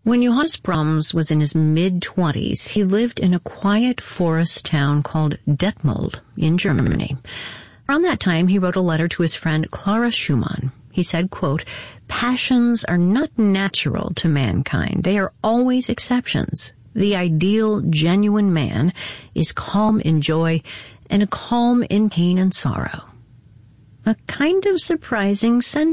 When Johannes Brahms was in his mid-20s, he lived in a quiet forest town called Detmold in Germany. Around that time, he wrote a letter to his friend Clara Schumann. He said, quote, "Passions are not natural to mankind. They are always exceptions. The ideal, genuine man is calm in joy and calm in pain and sorrow." A kind of surprising sentiment.